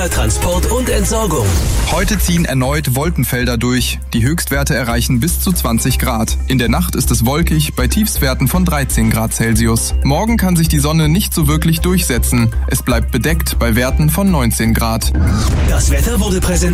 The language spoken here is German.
Transport und Entsorgung. Heute ziehen erneut Wolkenfelder durch. Die Höchstwerte erreichen bis zu 20 Grad. In der Nacht ist es wolkig, bei Tiefstwerten von 13 Grad Celsius. Morgen kann sich die Sonne nicht so wirklich durchsetzen. Es bleibt bedeckt bei Werten von 19 Grad. Das Wetter wurde präsentiert